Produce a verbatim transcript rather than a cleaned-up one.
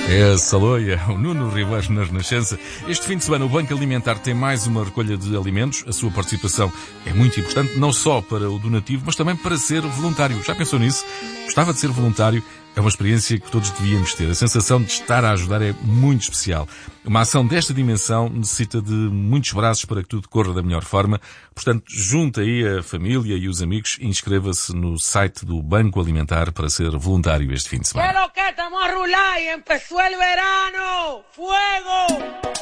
É a Saloia, o Nuno Ribeiro na Renascença. Este fim de semana o Banco Alimentar tem mais uma recolha de alimentos. A sua participação é muito importante, não só para o donativo, mas também para ser voluntário. Já pensou nisso? Gostava de ser voluntário? É uma experiência que todos devíamos ter. A sensação de estar a ajudar é muito especial. Uma ação desta dimensão necessita de muitos braços para que tudo corra da melhor forma. Portanto, junte aí a família e os amigos e inscreva-se no site do Banco Alimentar para ser voluntário este fim de semana. ¿Qué lo que estamos a rular y empezó el verano? ¡Fuego!